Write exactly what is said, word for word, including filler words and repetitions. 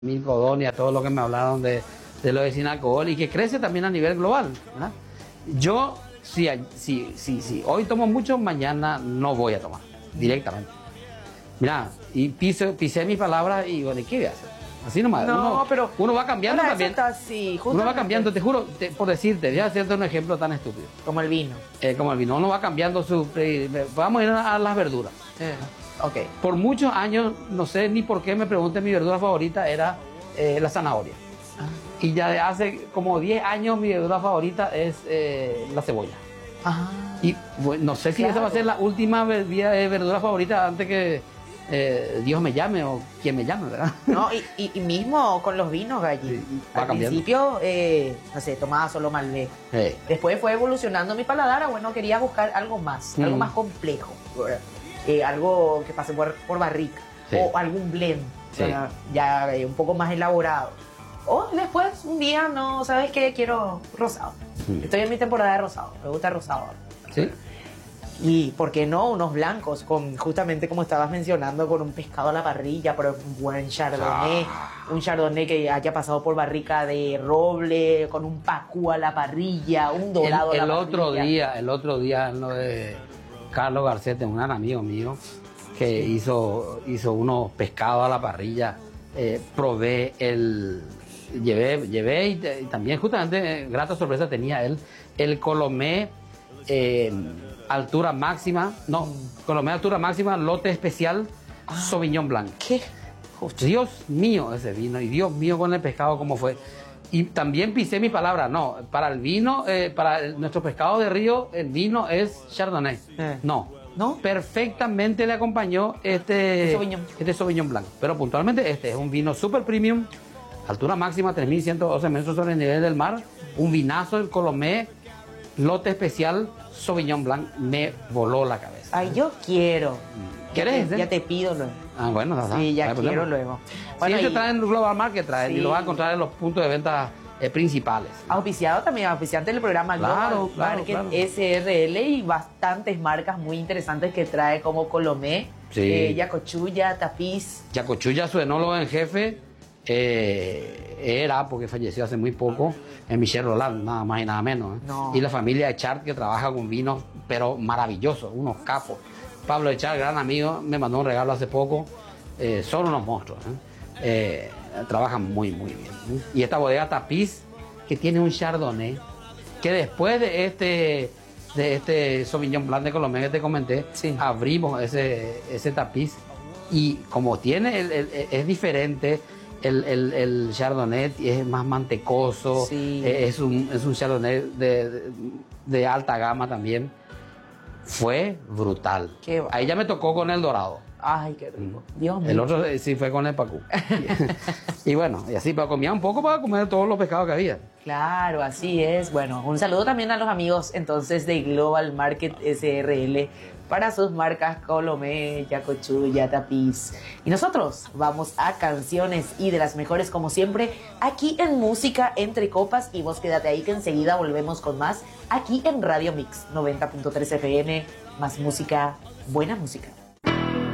Mil Codonias, todo lo que me hablaron de, de lo de sin alcohol y que crece también a nivel global, ¿verdad? Yo, si, si, si, si hoy tomo mucho, mañana no voy a tomar, directamente. Mira, y piso, pisé mis palabras y bueno, ¿qué voy a hacer? Así nomás. No, uno, pero uno va cambiando también. Está así, uno va cambiando, te juro, te, por decirte, voy a hacerte un ejemplo tan estúpido. Como el vino. Eh, como el vino, uno va cambiando su... Eh, vamos a ir a, a las verduras. Eh, ok. Por muchos años, no sé ni por qué me pregunté, mi verdura favorita era eh, la zanahoria. Ah. Y ya de hace como diez años mi verdura favorita es eh, la cebolla. Ah. Y bueno, no sé si claro. esa va a ser la última verdura favorita antes que eh, Dios me llame o quien me llame, ¿verdad? No, y, y, y mismo con los vinos, Galli. Sí, Al cambiando. principio, eh, no sé, tomaba solo Malbec. Sí. Después fue evolucionando mi paladar, bueno, quería buscar algo más, mm. algo más complejo. Eh, algo que pase por, por barrica. Sí. O algún blend, sí. o sea, ya eh, un poco más elaborado. O después, un día, no, ¿sabes qué? Quiero rosado. Mm. Estoy en mi temporada de rosado, me gusta rosado. ¿Sí? Y, ¿por qué no? Unos blancos, con justamente como estabas mencionando, con un pescado a la parrilla, pero un buen chardonnay. Ah. Un chardonnay que haya pasado por barrica de roble, con un pacú a la parrilla, un dorado el, a la el parrilla. Otro día, el otro día, lo de Carlos Garcete, un gran amigo mío, que hizo, hizo unos pescados a la parrilla. Eh, probé el... Llevé, llevé y, y también justamente, grata sorpresa tenía él, el Colomé eh, altura máxima, no, Colomé altura máxima, lote especial, ah, Sauvignon Blanc. ¿Qué? Dios mío ese vino, y Dios mío con el pescado cómo fue. Y también pisé mi palabra, no, para el vino, eh, para el, nuestro pescado de río, el vino es Chardonnay. Eh. No, no, perfectamente le acompañó este Sauvignon. este Sauvignon Blanc, pero puntualmente este es un vino super premium, altura máxima tres mil ciento doce metros sobre el nivel del mar, un vinazo del Colomé, lote especial Sauvignon Blanc, me voló la cabeza. Ay, yo quiero. ¿Quieres? Ya te, ya te pido luego. Ah, bueno, no, sí, ya quiero problema. luego. Bueno, sí, y... traen el Global Market, traen, sí. Y lo vas a encontrar en los puntos de venta eh, principales. Auspiciado también, auspiciante del programa claro, Global claro, Market claro. S R L y bastantes marcas muy interesantes que trae como Colomé, sí. eh, Yacochulla, Tapiz. Yacochulla, su enólogo en jefe, eh, era, porque falleció hace muy poco, en Michel Roland, nada más y nada menos. ¿eh? No. Y la familia Echard, que trabaja con vinos, pero maravillosos, unos capos. Pablo Echard, gran amigo, me mandó un regalo hace poco, eh, son unos monstruos. ¿eh? Eh, trabajan muy, muy bien. ¿eh? Y esta bodega Tapiz, que tiene un Chardonnay, que después de este, de este Sauvignon Blanc de Colombia que te comenté, sí. abrimos ese, ese Tapiz, y como tiene, el, el, es diferente. El, el, el Chardonnay es más mantecoso, sí. es, un, es un Chardonnay de, de, de alta gama también. Fue brutal. Qué Ahí ya me tocó con el dorado. Ay, qué rico. Dios mío. El otro sí fue con el pacú. Y bueno, y así, pero comía un poco para comer todos los pescados que había. Claro, así es. Bueno, un saludo también a los amigos entonces de Global Market S R L para sus marcas Colomé, Yacochulla, Tapiz. Y nosotros vamos a canciones y de las mejores como siempre, aquí en Música Entre Copas. Y vos quédate ahí que enseguida volvemos con más aquí en Radio Mix noventa punto tres F M. Más música, buena música.